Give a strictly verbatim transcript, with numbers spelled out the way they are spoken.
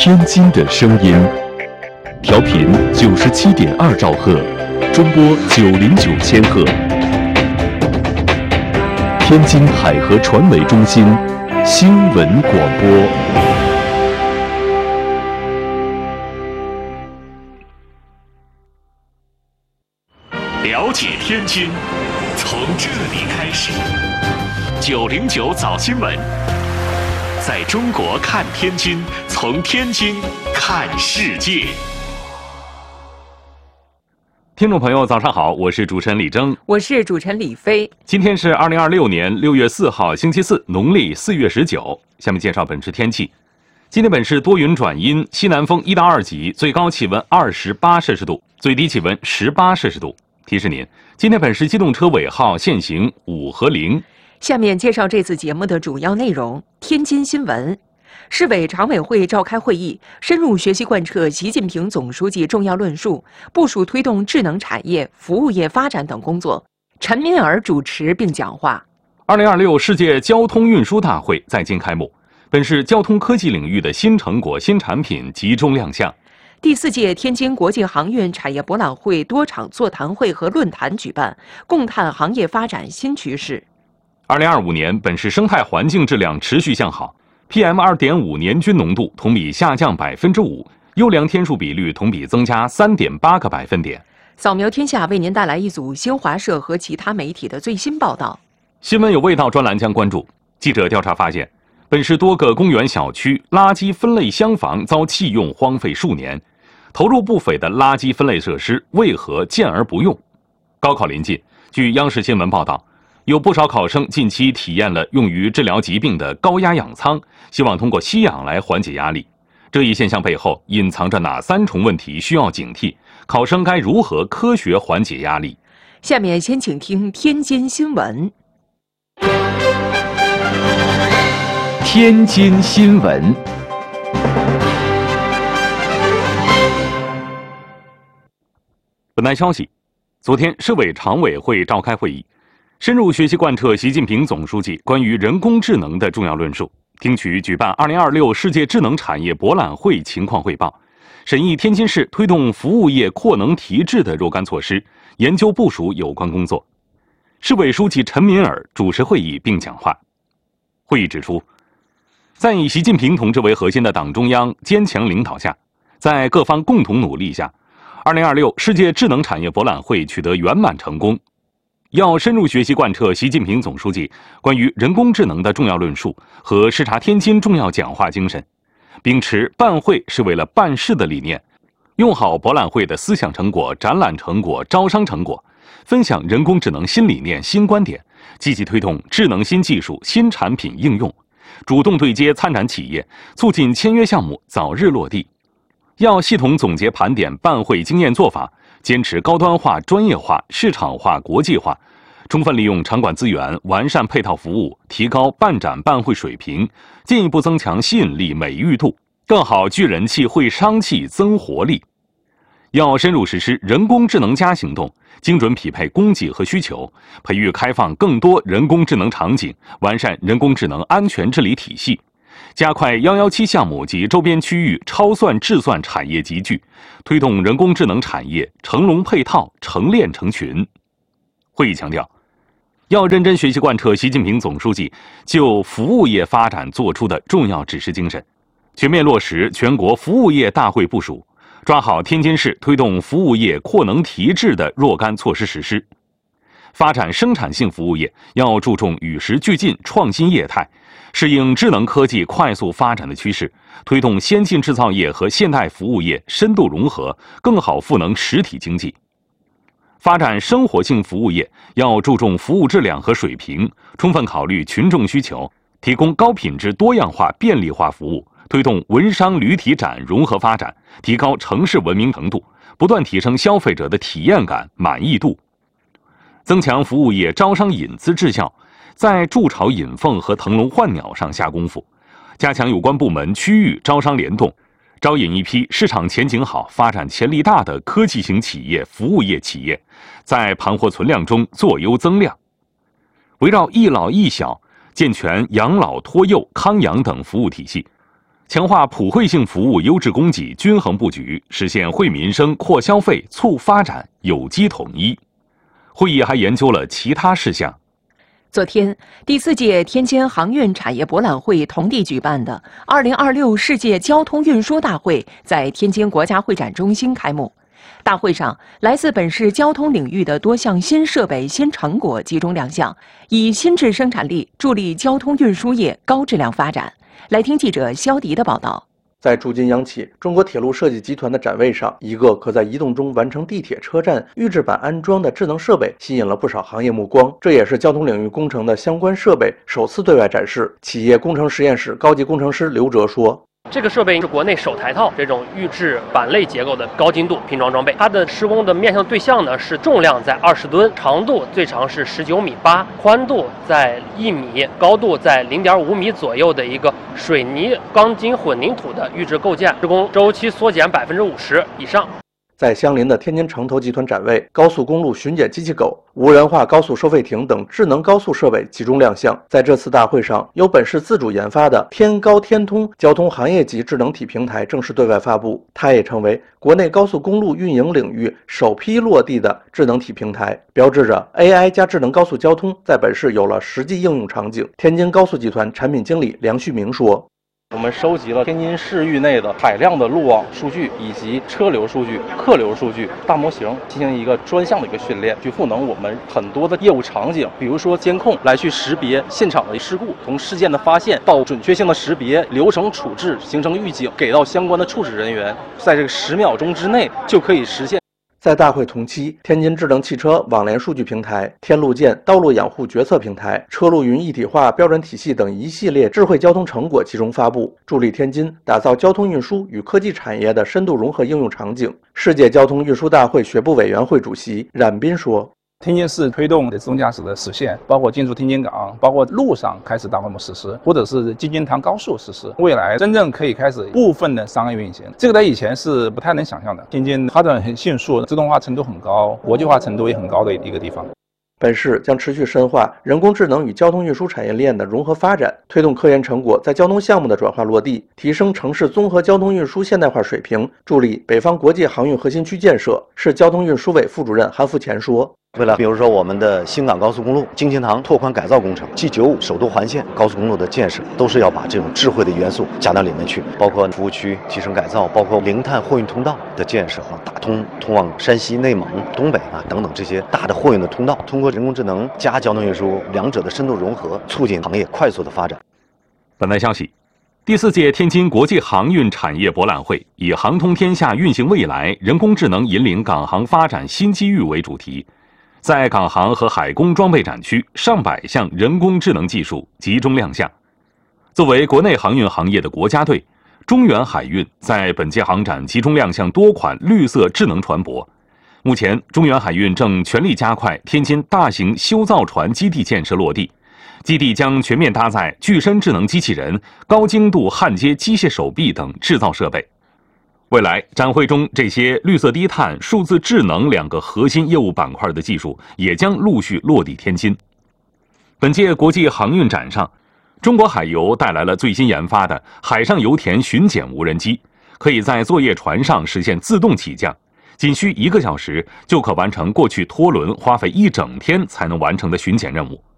天津的声音，调频九十七点二兆赫，中波九零九千赫。天津海河传媒中心新闻广播。 了解天津，从这里开始。九零九早新闻，在中国看天津，从天津看世界。 听众朋友，早上好，我是主持人李征， 我是主持人李飞。 今天是二零二六年六月四号，星期四，农历四月十九。下面介绍本市天气。今天本市多云转阴，西南风一到二级，最高气温二十八摄氏度，最低气温十八摄氏度。提示您，今天本市机动车尾号限行五和零。 下面介绍这次节目的主要内容。天津新闻，市委常委会召开会议，深入学习贯彻习近平总书记重要论述，部署推动智能产业、服务业发展等工作。陈敏尔主持并讲话。 二零二六世界交通运输大会在京开幕，本市交通科技领域的新成果、新产品集中亮相。 第四届天津国际航运产业博览会多场座谈会和论坛举办，共探行业发展新趋势。 二零二五年，本市生态环境质量持续向好 ，P M 二点五 年均浓度同比下降百分之五，优良天数比率同比增加三点八个百分点。 扫描天下为您带来一组新华社和其他媒体的最新报道。 新闻有味道专栏将关注。记者调查发现，本市多个公园小区垃圾分类箱房遭弃用荒废数年，投入不菲的垃圾分类设施为何建而不用？高考临近，据央视新闻报道，有不少考生近期体验了用于治疗疾病的高压氧舱，希望通过吸氧来缓解压力。这一现象背后隐藏着哪三重问题需要警惕？考生该如何科学缓解压力？ 下面先请听天津新闻。 天津新闻。 本台消息，昨天市委常委会召开会议，深入学习贯彻习近平总书记关于人工智能的重要论述，听取举办二零二六世界智能产业博览会情况汇报，审议天津市推动服务业扩能提质的若干措施，研究部署有关工作。市委书记陈敏尔主持会议并讲话。会议指出，在以习近平同志为核心的党中央坚强领导下，在各方共同努力下，二零二六世界智能产业博览会取得圆满成功。要深入学习贯彻习近平总书记关于人工智能的重要论述和视察天津重要讲话精神，秉持办会是为了办事的理念，用好博览会的思想成果、展览成果、招商成果，分享人工智能新理念、新观点，积极推动智能新技术、新产品应用，主动对接参展企业，促进签约项目早日落地。要系统总结盘点办会经验做法，坚持高端化、专业化、市场化、国际化，充分利用场馆资源，完善配套服务，提高办展办会水平，进一步增强吸引力、美誉度，更好聚人气、会商气、增活力。要深入实施人工智能加行动，精准匹配供给和需求，培育开放更多人工智能场景，完善人工智能安全治理体系，加快一一七项目及周边区域超算智算产业集聚，推动人工智能产业成龙配套、成链成群。会议强调，要认真学习贯彻习近平总书记就服务业发展作出的重要指示精神，全面落实全国服务业大会部署，抓好天津市推动服务业扩能提质的若干措施实施。发展生产性服务业要注重与时俱进、创新业态，适应智能科技快速发展的趋势，推动先进制造业和现代服务业深度融合，更好赋能实体经济。发展生活性服务业要注重服务质量和水平，充分考虑群众需求，提供高品质、多样化、便利化服务，推动文商旅体展融合发展，提高城市文明程度，不断提升消费者的体验感、满意度。增强服务业招商引资质效，在筑巢引凤和腾笼换鸟上下功夫，加强有关部门区域招商联动，招引一批市场前景好、发展潜力大的科技型企业、服务业企业，在盘活存量中做优增量。围绕一老一小，健全养老、托幼、康养等服务体系， 强化普惠性服务优质供给均衡布局，实现惠民生、扩消费、促发展有机统一。会议还研究了其他事项。 昨天，第四届天津航运产业博览会同地举办的二零二六世界交通运输大会在天津国家会展中心开幕。大会上，来自本市交通领域的多项新设备、新成果集中亮相，以新质生产力助力交通运输业高质量发展。来听记者肖迪的报道。 在驻京央企中国铁路设计集团的展位上，一个可在移动中完成地铁车站预制板安装的智能设备吸引了不少行业目光。这也是交通领域工程的相关设备首次对外展示。企业工程实验室高级工程师刘哲说， 这个设备是国内首台套这种预制板类结构的高精度拼装装备，它的施工的面向对象呢是重量在二十吨，长度最长是十九米八，宽度在一米，高度在零点五米左右的一个水泥钢筋混凝土的预制构件，施工周期缩减百分之五十以上。 在相邻的天津城投集团展位，高速公路巡检机器狗、无人化高速收费亭等智能高速设备集中亮相。在这次大会上，由本市自主研发的天高天通交通行业级智能体平台正式对外发布，它也成为国内高速公路运营领域首批落地的智能体平台，标志着 A I 加智能高速交通在本市有了实际应用场景。天津高速集团产品经理梁旭明说， 我们收集了天津市域内的海量的路网数据以及车流数据、客流数据，大模型进行一个专项的一个训练，去赋能我们很多的业务场景，比如说监控来去识别现场的事故，从事件的发现到准确性的识别、流程处置、形成预警，给到相关的处置人员，在这个十秒钟之内就可以实现。 在大会同期，天津智能汽车网联数据平台、天路鉴道路养护决策平台、车路云一体化标准体系等一系列智慧交通成果集中发布，助力天津打造交通运输与科技产业的深度融合应用场景。世界交通运输大会学部委员会主席冉斌说， 天津市推动的自动驾驶的实现，包括进驻天津港，包括路上开始大规模实施，或者是京津塘高速实施，未来真正可以开始部分的商业运行，这个在以前是不太能想象的。天津发展很迅速，自动化程度很高，国际化程度也很高的一个地方。 本市将持续深化人工智能与交通运输产业链的融合发展，推动科研成果在交通项目的转化落地，提升城市综合交通运输现代化水平，助力北方国际航运核心区建设。市交通运输委副主任韩福前说， 未来比如说我们的新港高速公路、京津塘拓宽改造工程、G 九五首都环线高速公路的建设，都是要把这种智慧的元素加到里面去，包括服务区提升改造，包括零碳货运通道的建设啊，打通通往山西、内蒙、东北啊等等这些大的货运的通道，通过人工智能加交通运输两者的深度融合，促进行业快速的发展。 本台消息，第四届天津国际航运产业博览会以“航通天下，运行未来，人工智能引领港航发展新机遇”为主题。在港航和海工装备展区，上百项人工智能技术集中亮相。作为国内航运行业的国家队，中远海运在本届航展集中亮相多款绿色智能船舶。目前，中远海运正全力加快天津大型修造船基地建设落地，基地将全面搭载具身智能机器人、高精度焊接机械手臂等制造设备。未来展会中，这些绿色低碳、数字智能两个核心业务板块的技术也将陆续落地天津。本届国际航运展上，中国海油带来了最新研发的海上油田巡检无人机，可以在作业船上实现自动起降，仅需一个小时就可完成过去拖轮花费一整天才能完成的巡检任务。